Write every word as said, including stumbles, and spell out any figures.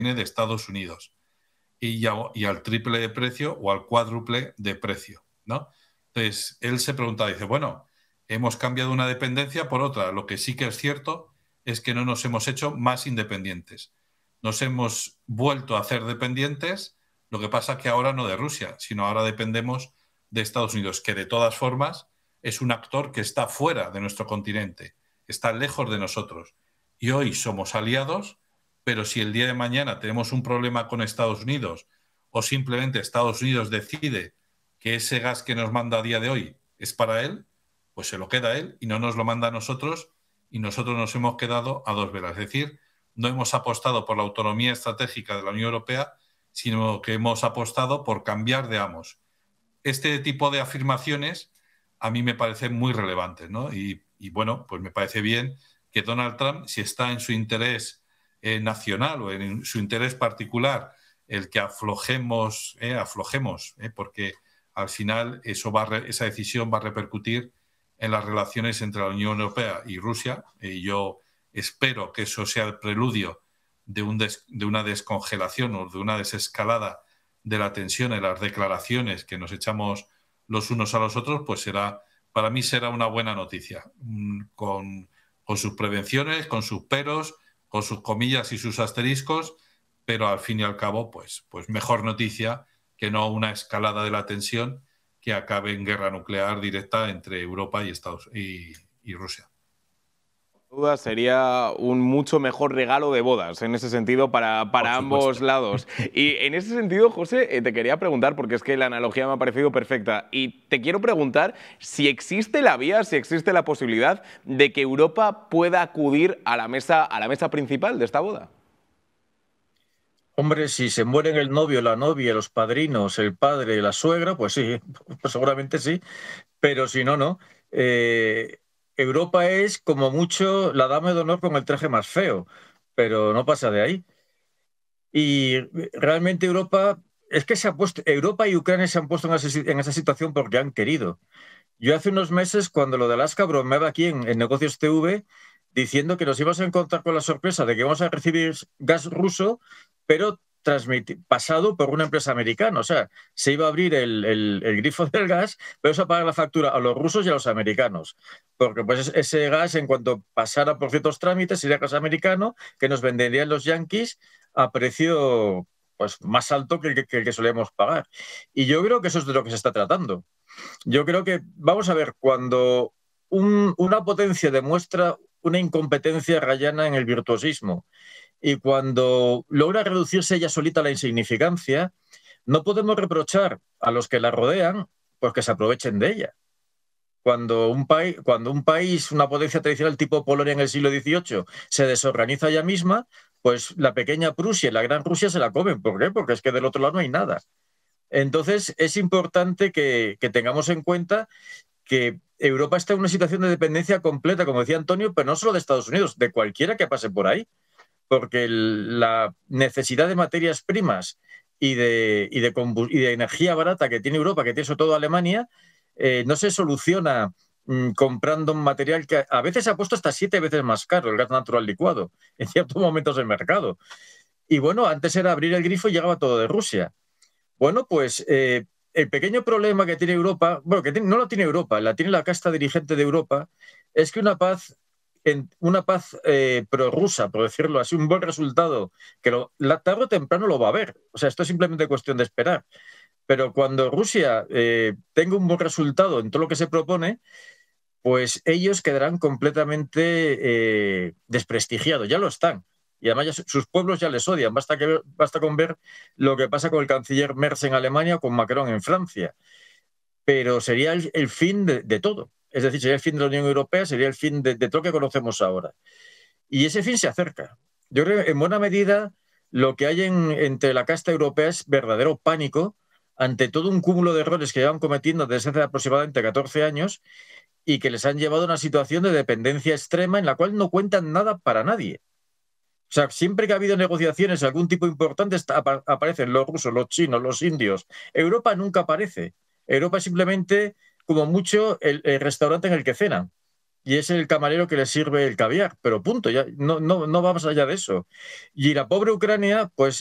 de Estados Unidos y, ya, y al triple de precio o al cuádruple de precio, ¿no? Entonces, él se pregunta, dice, bueno, hemos cambiado una dependencia por otra. Lo que sí que es cierto es que no nos hemos hecho más independientes. Nos hemos vuelto a hacer dependientes, lo que pasa que ahora no de Rusia, sino ahora dependemos de Estados Unidos, que de todas formas es un actor que está fuera de nuestro continente, está lejos de nosotros. Y hoy somos aliados, pero si el día de mañana tenemos un problema con Estados Unidos o simplemente Estados Unidos decide que ese gas que nos manda a día de hoy es para él, pues se lo queda a él y no nos lo manda a nosotros y nosotros nos hemos quedado a dos velas. Es decir, no hemos apostado por la autonomía estratégica de la Unión Europea, sino que hemos apostado por cambiar de amos. Este tipo de afirmaciones a mí me parecen muy relevantes, ¿no? Y, y bueno, pues me parece bien que Donald Trump, si está en su interés eh, nacional o en su interés particular, el que aflojemos, eh, aflojemos, eh, porque al final eso va re, esa decisión va a repercutir en las relaciones entre la Unión Europea y Rusia. Y yo espero que eso sea el preludio de, un des, de una descongelación o de una desescalada de la tensión en las declaraciones que nos echamos los unos a los otros, pues será, para mí será una buena noticia, con, con sus prevenciones, con sus peros, con sus comillas y sus asteriscos, pero al fin y al cabo, pues, pues mejor noticia que no una escalada de la tensión que acabe en guerra nuclear directa entre Europa y, Estados, y, y Rusia. Duda sería un mucho mejor regalo de bodas en ese sentido para, para ambos lados. Y en ese sentido, José, eh, te quería preguntar, porque es que la analogía me ha parecido perfecta, y te quiero preguntar si existe la vía, si existe la posibilidad de que Europa pueda acudir a la mesa, a la mesa principal de esta boda. Hombre, si se mueren el novio, la novia, los padrinos, el padre, la suegra, pues sí, pues seguramente sí, pero si no, no. Eh... Europa es, como mucho, la dama de honor con el traje más feo, pero no pasa de ahí. Y realmente Europa, es que se ha puesto, Europa y Ucrania se han puesto en esa, en esa situación porque han querido. Yo hace unos meses, cuando lo de Alaska bromeaba aquí en, en Negocios T V, diciendo que nos íbamos a encontrar con la sorpresa de que íbamos a recibir gas ruso, pero pasado por una empresa americana. O sea, se iba a abrir el, el, el grifo del gas, pero eso paga la factura a los rusos y a los americanos. Porque pues ese gas, en cuanto pasara por ciertos trámites, sería gas americano que nos venderían los yanquis a precio pues, más alto que el que, que, el que solíamos pagar. Y yo creo que eso es de lo que se está tratando. Yo creo que, vamos a ver, cuando un, una potencia demuestra una incompetencia rayana en el virtuosismo, y cuando logra reducirse ella solita a la insignificancia, no podemos reprochar a los que la rodean pues que se aprovechen de ella. Cuando un, país, cuando un país, una potencia tradicional tipo Polonia en el siglo dieciocho, se desorganiza ella misma, pues la pequeña Prusia y la gran Rusia se la comen. ¿Por qué? Porque es que del otro lado no hay nada. Entonces es importante que, que tengamos en cuenta que Europa está en una situación de dependencia completa, como decía Antonio, pero no solo de Estados Unidos, de cualquiera que pase por ahí. Porque el, la necesidad de materias primas y de, y, de y de energía barata que tiene Europa, que tiene sobre todo Alemania, eh, no se soluciona mmm, comprando un material que a veces ha puesto hasta siete veces más caro, el gas natural licuado, en ciertos momentos del mercado. Y bueno, antes era abrir el grifo y llegaba todo de Rusia. Bueno, pues eh, el pequeño problema que tiene Europa, bueno, que tiene, no lo tiene Europa, la tiene la casta dirigente de Europa, es que una paz... En una paz eh, prorrusa, por decirlo así, un buen resultado, que lo, la tarde o temprano lo va a haber. O sea, esto es simplemente cuestión de esperar. Pero cuando Rusia eh, tenga un buen resultado en todo lo que se propone, pues ellos quedarán completamente eh, desprestigiados. Ya lo están. Y además ya, sus pueblos ya les odian. Basta, que, basta con ver lo que pasa con el canciller Merz en Alemania o con Macron en Francia. Pero sería el, el fin de, de todo. Es decir, sería el fin de la Unión Europea, sería el fin de, de todo lo que conocemos ahora. Y ese fin se acerca. Yo creo que en buena medida lo que hay en, entre la casta europea es verdadero pánico ante todo un cúmulo de errores que llevan cometiendo desde hace aproximadamente catorce años y que les han llevado a una situación de dependencia extrema en la cual no cuentan nada para nadie. O sea, siempre que ha habido negociaciones de algún tipo importante está, aparecen los rusos, los chinos, los indios. Europa nunca aparece. Europa simplemente... como mucho el, el restaurante en el que cenan. y es el camarero que le sirve el caviar, pero punto, ya no, no, no va más allá de eso. Y la pobre Ucrania, pues